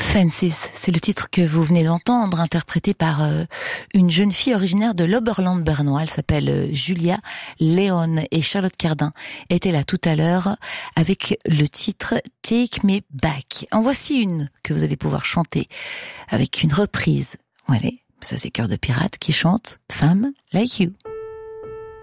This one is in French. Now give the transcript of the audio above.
Fences, c'est le titre que vous venez d'entendre, interprété par une jeune fille originaire de l'Oberland bernois. Elle s'appelle Julia Leon, et Charlotte Cardin était là tout à l'heure avec le titre Take Me Back. En voici une que vous allez pouvoir chanter avec une reprise. Allez, ça c'est Cœur de Pirate qui chante Femme Like You.